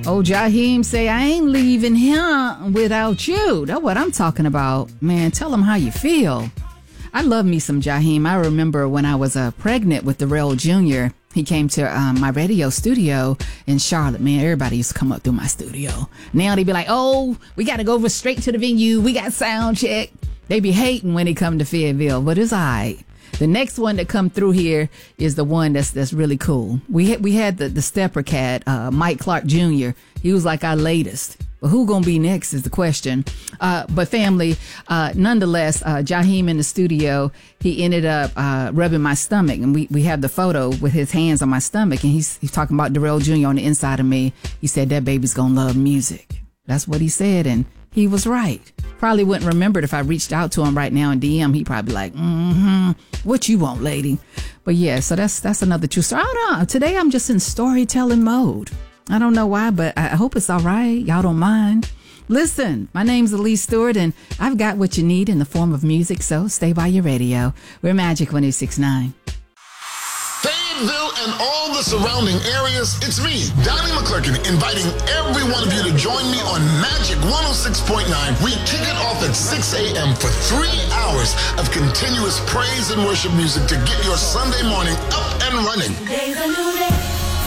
Oh, Jaheim say, I ain't leaving here without you. That's what I'm talking about. Man, tell him how you feel. I love me some Jaheim. I remember when I was pregnant with Darrell Jr., he came to my radio studio in Charlotte. Man, everybody used to come up through my studio. Now they be like, oh, we got to go over straight to the venue. We got sound check. They be hating when they come to Fayetteville, but it's all right. The next one that come through here is the one that's really cool. We had the stepper cat, Mike Clark Jr. He was like our latest. But who gonna be next is the question. But family, nonetheless, Jaheim in the studio, he ended up rubbing my stomach, and we have the photo with his hands on my stomach, and he's talking about Darrell Jr. on the inside of me. He said that baby's gonna love music. That's what he said, and he was right. Probably wouldn't remember it if I reached out to him right now in DM. He'd probably be like, what you want, lady? But yeah, so that's another true story. I don't know. Today I'm just in storytelling mode. I don't know why, but I hope it's all right. Y'all don't mind. Listen, my name's Elise Stewart, and I've got what you need in the form of music, so stay by your radio. We're Magic 1069. Fayetteville and all the surrounding areas, it's me, Donnie McClurkin, inviting every one of you to join me on Magic 106.9. We kick it off at 6 a.m. for 3 hours of continuous praise and worship music to get your Sunday morning up and running. Today's a new day.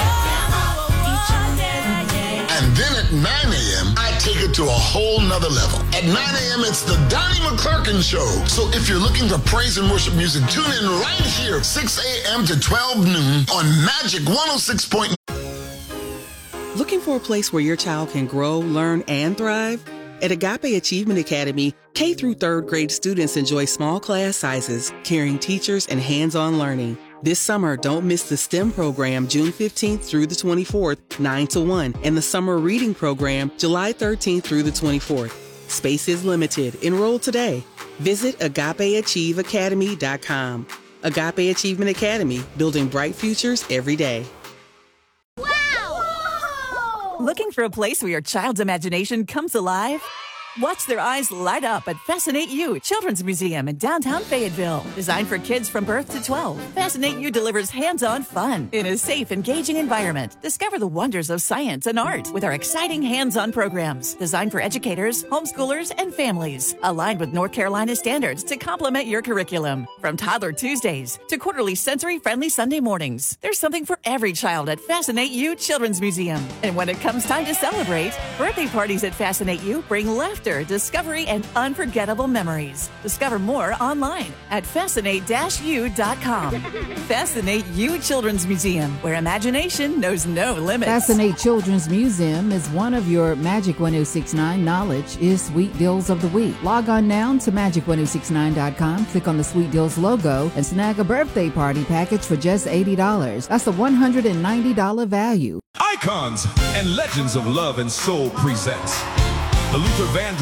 And then at 9 a.m., I take it to a whole nother level. At 9 a.m., it's the Donnie McClurkin Show. So if you're looking for praise and worship music, tune in right here, 6 a.m. to 12 noon on Magic 106.9. Looking for a place where your child can grow, learn, and thrive? At Agape Achievement Academy, K through 3rd grade students enjoy small class sizes, caring teachers, and hands-on learning. This summer, don't miss the STEM program June 15th through the 24th, 9 to 1, and the summer reading program July 13th through the 24th. Space is limited. Enroll today. Visit AgapeAchieveAcademy.com. Agape Achievement Academy, building bright futures every day. Wow! Looking for a place where your child's imagination comes alive? Watch their eyes light up at Fascinate You Children's Museum in downtown Fayetteville. Designed for kids from birth to 12, Fascinate You delivers hands-on fun in a safe, engaging environment. Discover the wonders of science and art with our exciting hands-on programs designed for educators, homeschoolers, and families. Aligned with North Carolina standards to complement your curriculum. From Toddler Tuesdays to quarterly sensory-friendly Sunday mornings, there's something for every child at Fascinate You Children's Museum. And when it comes time to celebrate, birthday parties at Fascinate You bring laughter, discovery, and unforgettable memories. Discover more online at fascinate-u.com. Fascinate You Children's Museum, where imagination knows no limits. Fascinate Children's Museum is one of your Magic 1069 knowledge is Sweet Deals of the Week. Log on now to magic1069.com, click on the Sweet Deals logo, and snag a birthday party package for just $80. That's a $190 value. Icons and Legends of Love and Soul presents the Luther Vandross